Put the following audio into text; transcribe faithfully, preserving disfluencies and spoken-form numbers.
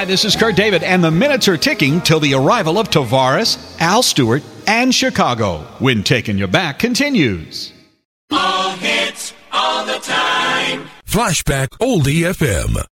Hi, this is Kurt David, and the minutes are ticking till the arrival of Tavares, Al Stewart, and Chicago. When Taking You Back continues. All hits, all the time. Flashback Oldie F M.